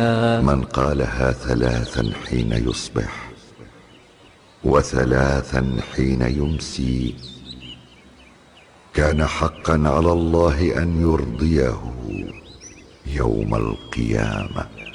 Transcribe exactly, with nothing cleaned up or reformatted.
من قالها ثلاثا حين يصبح وثلاثا حين يمسي كان حقا على الله أن يرضيه يوم القيامة.